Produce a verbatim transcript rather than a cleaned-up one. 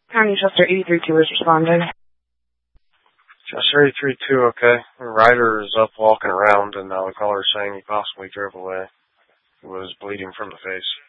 County Chester eighty-three two is responding. Chester eighty-three two, okay. The rider is up walking around, and now the caller is saying he possibly drove away. He was bleeding from the face.